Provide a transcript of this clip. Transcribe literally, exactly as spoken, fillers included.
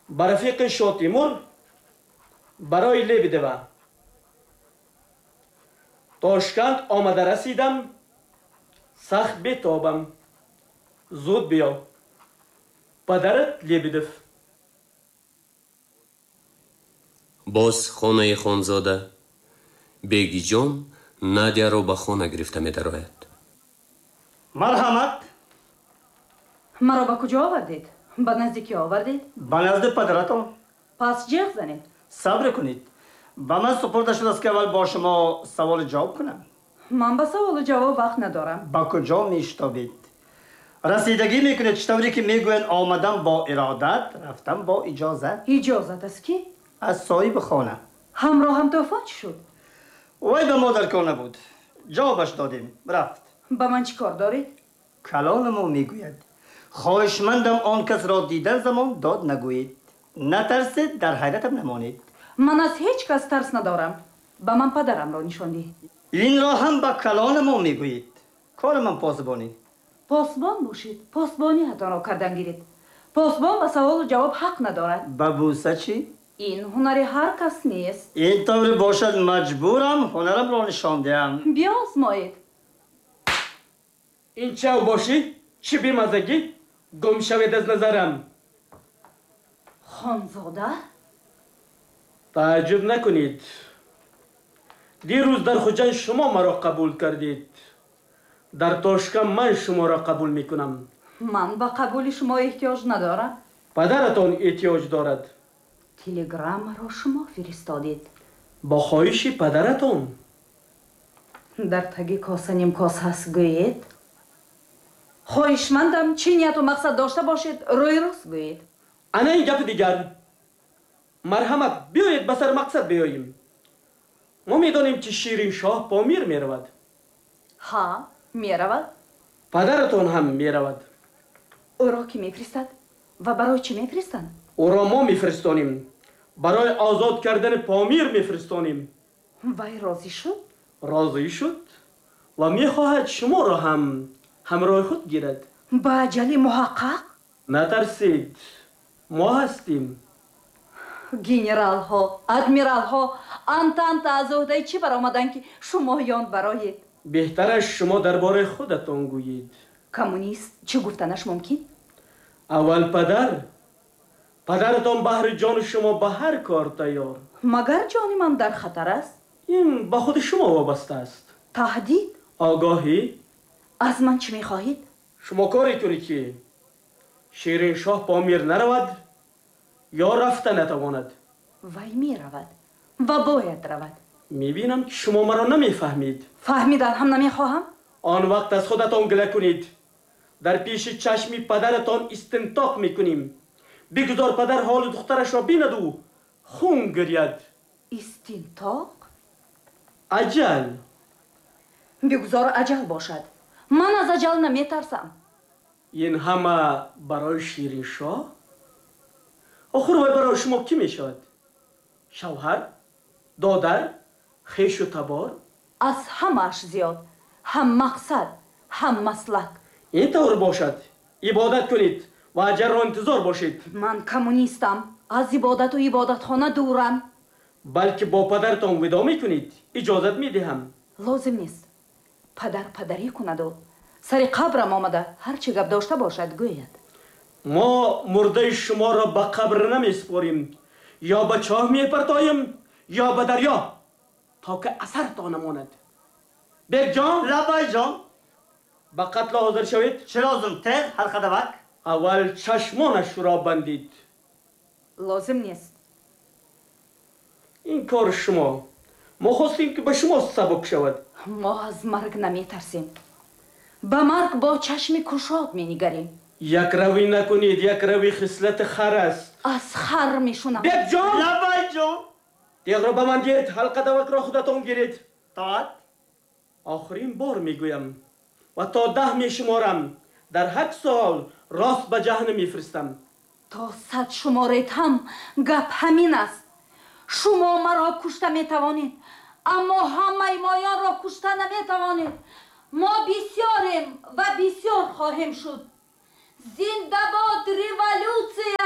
ба рафиқи Шоҳ Тимур барои Лебедева. Тошканд омада расидам, сахт бетобам. Зуд биё. Падарат Лебедев. боз хонаи хонзода. Бегиҷон Надяро ба хона гирифта медарояд. марҳамат. маро ба куҷо овардед? ба назди кӣ овардед? ба назди падаратон. пас ҷиғ занед. сабр кунед. ба ман супурда шудааст ки аввал бо шумо саволу ҷавоб кунам. ман ба саволу ҷавоб вақт надорам. ба куҷо мештобед? расидагӣ мекунед чӣ тавре ки мегӯянд омадам бо иродат, рафтам бо иҷозат. иҷозат аз кӣ? аз соҳиби хона. ҳамроҳам Тофон чӣ шуд? вай ба мо дар кор набуд. ҷавобаш додем, рафт. ба ман чӣ кор доред? калони мо мегӯяд хоҳишмандам он касро дидан замон дод нагӯед. натарсед, дар ҳайратам намонед. ман аз ҳеҷ кас тарс надорам. ба ман падарамро нишон диҳед. инро ҳам ба калони мо мегӯед. кори ман посбонӣ. посбон бошед, посбонӣ ҳатонро кардан гиред. посбон ба саволу ҷавоб ҳақ надорад. ба буса чӣ? ин ҳунари ҳар кас нест. ин тавре бошад маҷбурам ҳунарамро нишон диҳам. биозмоед. ин чав бошӣ? чӣ бемазагӣ? гум шавед аз назарам. хонзода? тааҷҷуб накунед. дирӯз дар хуҷанд шумо маро қабул кардед. дар Тошканд ман шуморо қабул мекунам. ман ба қабули шумо эҳтиёҷ надорам. падаратон эҳтиёҷ дорад. телеграммаро шумо фиристодед. бо хоҳиши падаратон. дар таги коса нимкос ҳаст гӯед. хоҳишмандам чӣ нияту мақсад дошта бошед рӯи рост гӯед. ана ин гапи дигар. марҳамат, биёед ба сар мақсад биёем. мо медонем ки Шириншоҳ Помир меравад. ҳа, меравад. падаратон ҳам меравад. ӯро кӣ мефиристад ва барои чӣ мефиристанд? ӯро мо мефиристонем. барои озод кардани Помир мефиристонем. вай розӣ шуд? розӣ шуд ва мехоҳад шуморо ҳам ҳамроҳи худ гирад. ба аҷали муҳаққақ? натарсед, мо ҳастем. генералҳо, адмиралҳо антанта аз ӯҳдаи чӣ баромаданд ки шумоён бароед? беҳтараш шумо дар бораи худатон гӯед. коммунист чӣ гуфтанаш мумкин? аввал падар. падаратон баҳри ҷони шумо ба ҳар кор тайёр. магар ҷони ман дар хатар аст? ин ба худи шумо вобаста аст. таҳдид? огоҳӣ? аз ман чӣ мехоҳед? шумо коре кунед ки Шириншоҳ Помир наравад ё рафта натавонад. вай меравад ва бояд равад. мебинам ки шумо маро намефаҳмед. фаҳмидан ҳам намехоҳам. он вақт аз худатон гила кунед. дар пеши чашми падаратон истинтоқ мекунем. бигузор падар ҳоли духтарашро бинаду хун гиряд. истинтоқ? аҷал. бигузор аҷал бошад. ман аз аҷал наметарсам. ин ҳама барои Шириншоҳ? охир вай барои шумо кӣ мешавад? шавҳар? додар? хешу табор? аз ҳамааш зиёд. ҳам мақсад, ҳам маслак. ин тавр бошад. ибодат кунед ва аҷалро интизор бошед. ман коммунистам. аз ибодату ибодатхона дурам. балки бо падартон видо мекунед? иҷозат медиҳам. лозим нест. падар падарӣ кунаду сари қабрам омада ҳар чӣ гап дошта бошад гӯяд. мо мурдаи шуморо ба қабр намеспорем. ё ба чоҳ мепартоем ё ба дарьё, то ки асартон намонад. бекҷон? лаббайҷон. ба қатло ҳозир шавед. чӣ лозим? теғ ҳалқадавак. аввал чашмонашро бандид. лозим нест. ин кор шумо. мо хостем ки ба шумо сабук шавад. мо аз марг наметарсем. ба марг бо чашми кушод менигарем. якравӣ накунед. якравӣ хислати хар аст. аз хар мешунам. бекҷон! лаббайҷон. теғро ба ман гиред. ҳалқадавакро худатон гиред. тоат. охирин бор мегӯям ва то даҳ мешуморам. дар ҳак сол рост ба ҷаҳнам мефиристам. то сад шуморед ҳам гап ҳамин аст. шумо маро кушта метавонед, аммо ҳамаи моёнро кушта наметавонед. мо бисёрем ва бисёр хоҳем шуд. зиндабод революция!